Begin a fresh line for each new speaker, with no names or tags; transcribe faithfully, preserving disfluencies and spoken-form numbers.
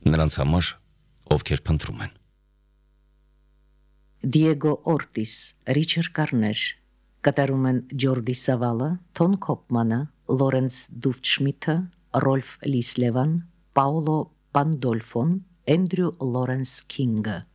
Նրանց համար, ովքեր փնտրում են։
Դիեգո Օրտիս, Ռիչարդ Կարներ, կատարում են Ջորդի Սավալը, Թոն Քոպմանը, Լորենս Դուֆշմիթը, Ռոլֆ Լիսլևան, Պաոլո Պանդոլֆոն, Էնդրյու Լորենս Քինգը։